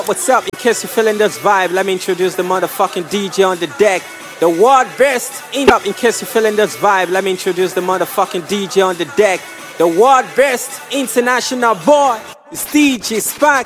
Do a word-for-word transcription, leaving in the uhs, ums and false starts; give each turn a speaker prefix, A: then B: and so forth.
A: What's up? In case you're feeling this vibe, let me introduce the motherfucking D J on the deck. The world best. In up. In case you're feeling this vibe, let me introduce the motherfucking D J on the deck. The world best international boy. It's D J Spank.